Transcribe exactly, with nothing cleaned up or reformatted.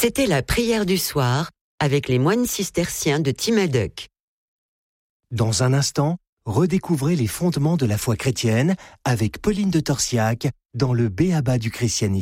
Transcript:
C'était la prière du soir avec les moines cisterciens de Timaduck. Dans un instant, redécouvrez les fondements de la foi chrétienne avec Pauline de Torsiac dans le B A B A du christianisme.